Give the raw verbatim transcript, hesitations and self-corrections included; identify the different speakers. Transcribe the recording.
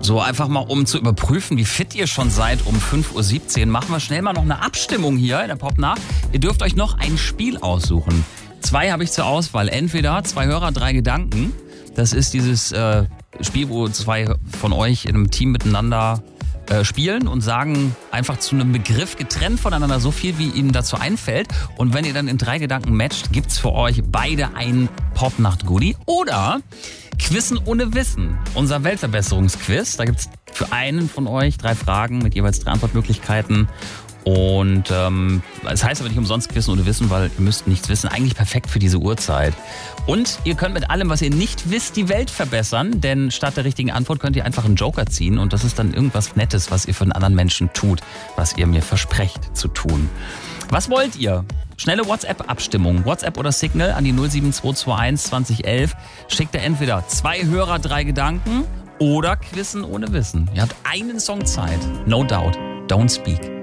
Speaker 1: So einfach mal, um zu überprüfen, wie fit ihr schon seid um fünf Uhr siebzehn, machen wir schnell mal noch eine Abstimmung hier in der Popnacht. Ihr dürft euch noch ein Spiel aussuchen. Zwei habe ich zur Auswahl. Entweder zwei Hörer, drei Gedanken. Das ist dieses äh, Spiel, wo zwei von euch in einem Team miteinander äh, spielen und sagen einfach zu einem Begriff getrennt voneinander so viel, wie ihnen dazu einfällt. Und wenn ihr dann in drei Gedanken matcht, gibt's für euch beide ein Popnacht-Goodie. Oder Quizzen ohne Wissen, unser Weltverbesserungsquiz. Da gibt's für einen von euch drei Fragen mit jeweils drei Antwortmöglichkeiten. Und ähm, es heißt aber nicht umsonst Quizzen ohne Wissen, weil ihr müsst nichts wissen. Eigentlich perfekt für diese Uhrzeit. Und ihr könnt mit allem, was ihr nicht wisst, die Welt verbessern. Denn statt der richtigen Antwort könnt ihr einfach einen Joker ziehen. Und das ist dann irgendwas Nettes, was ihr für einen anderen Menschen tut, was ihr mir versprecht zu tun. Was wollt ihr? Schnelle WhatsApp-Abstimmung. WhatsApp oder Signal an die null sieben zwei zwei eins zwanzig elf. Schickt ihr entweder zwei Hörer, drei Gedanken oder Quizzen ohne Wissen. Ihr habt einen Song Zeit. No doubt. Don't speak.